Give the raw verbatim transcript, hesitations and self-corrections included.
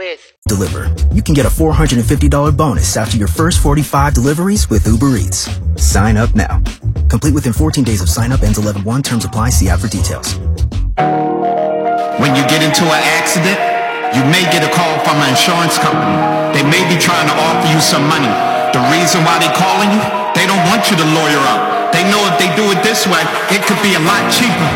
with. Deliver. You can get a four hundred fifty dollars bonus after your first forty-five deliveries with Uber Eats. Sign up now. Complete within fourteen days of sign up. Ends eleven one. Terms apply. See app for details. When you get into an accident, you may get a call from an insurance company. They may be trying to offer you some money. The reason why they're calling you, they don't want you to lawyer up. They know if they do it this way, it could be a lot cheaper.